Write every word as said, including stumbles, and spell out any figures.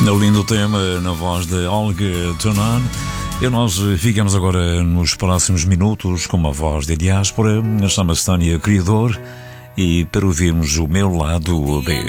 Um lindo tema na voz de Olga Tonan. E nós ficamos agora nos próximos minutos com uma voz de diáspora. Chama-se Tânia Criador. E para ouvirmos o meu lado B.